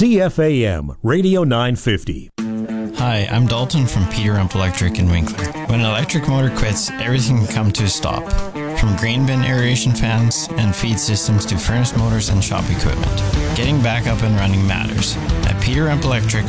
CFAM Radio 950. Hi, I'm Dalton from Peter Rump Electric in Winkler. When an electric motor quits, everything can come to a stop. From grain bin aeration fans and feed systems to furnace motors and shop equipment. Getting back up and running matters. At Peter Rump Electric,